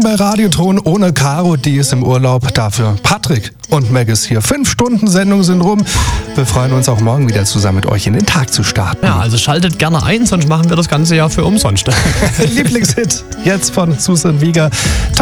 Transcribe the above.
Bei Radioton ohne Caro, die ist im Urlaub. Dafür Patrick und Meg ist hier. 5 Stunden Sendung sind rum. Wir freuen uns auch morgen wieder zusammen mit euch in den Tag zu starten. Ja, also schaltet gerne ein, sonst machen wir das ganze Jahr für umsonst. Lieblingshit jetzt von Susan Wieger.